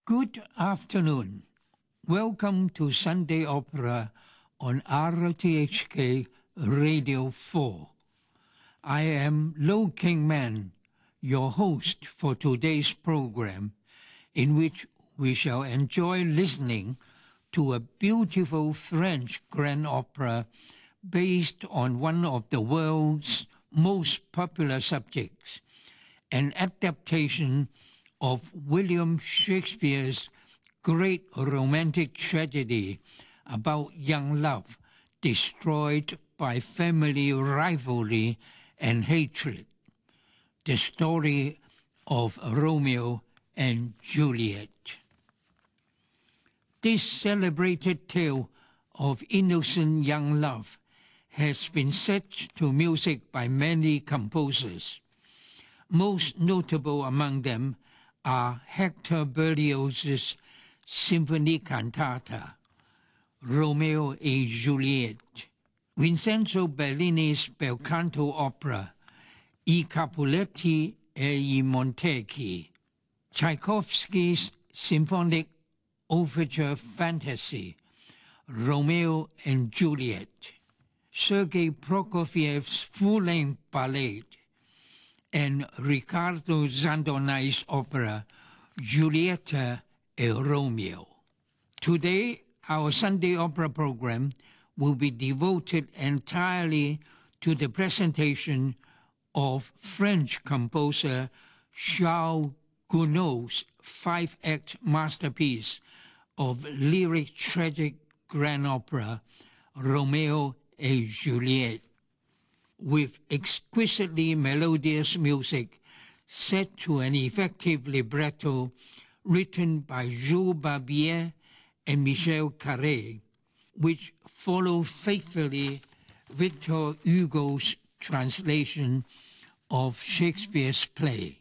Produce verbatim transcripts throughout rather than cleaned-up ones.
Good afternoon. Welcome to Sunday Opera on R T H K Radio four. I am Lo King Man, your host for today's program, in which we shall enjoy listening to a beautiful French grand opera based on one of the world's most popular subjects, an adaptation of William Shakespeare's great romantic tragedy about young love destroyed by family rivalry and hatred, the story of Romeo and Juliet. This celebrated tale of innocent young love has been set to music by many composers. Most notable among them are Hector Berlioz's Symphony Cantata, Romeo et Juliet, Vincenzo Bellini's bel canto opera, I Capuletti e i Montecchi, Tchaikovsky's symphonic overture fantasy, Romeo and Juliet, Sergei Prokofiev's full-length ballet, and Riccardo Zandonai's opera, Giulietta e Romeo. Today, our Sunday opera program will be devoted entirely to the presentation of French composer Charles Gounod's five-act masterpiece of lyric tragic grand opera, Romeo et Juliet, with exquisitely melodious music set to an effective libretto written by Jules Barbier and Michel Carré, which follow faithfully Victor Hugo's translation of Shakespeare's play.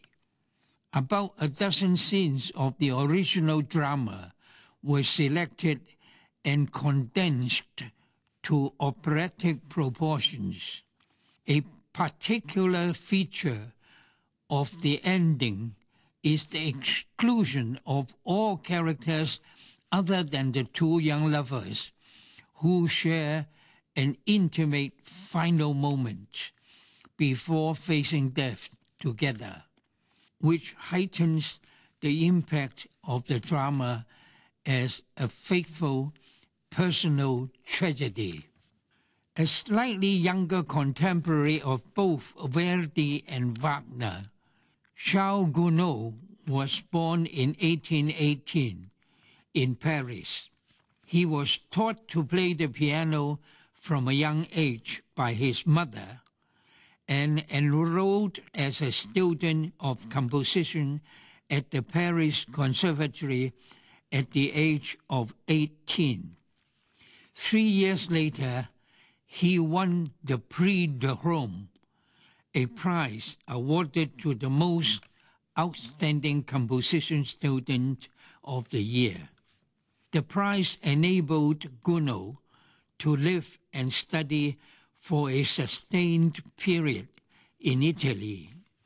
About a dozen scenes of the original drama were selected and condensed to operatic proportions. A particular feature of the ending is the exclusion of all characters other than the two young lovers, who share an intimate final moment before facing death together, which heightens the impact of the drama as a fateful, personal tragedy. A slightly younger contemporary of both Verdi and Wagner, Charles Gounod was born in eighteen eighteen in Paris. He was taught to play the piano from a young age by his mother and enrolled as a student of composition at the Paris Conservatory at the age of eighteen. Three years later, he won the Prix de Rome, a prize awarded to the most outstanding composition student of the year. The prize enabled Gounod to live and study for a sustained period in Italy.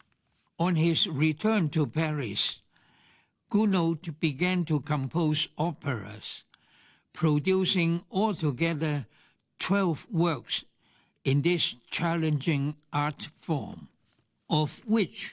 On his return to Paris, Gounod began to compose operas, producing altogether twelve works in this challenging art form, of which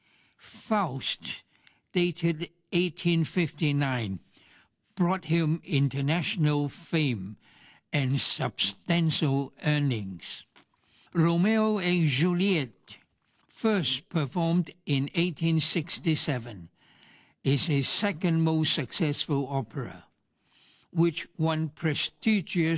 Faust, dated eighteen fifty-nine, brought him international fame and substantial earnings. Romeo and Juliet, first performed in eighteen sixty-seven, is his second most successful opera, which won prestigious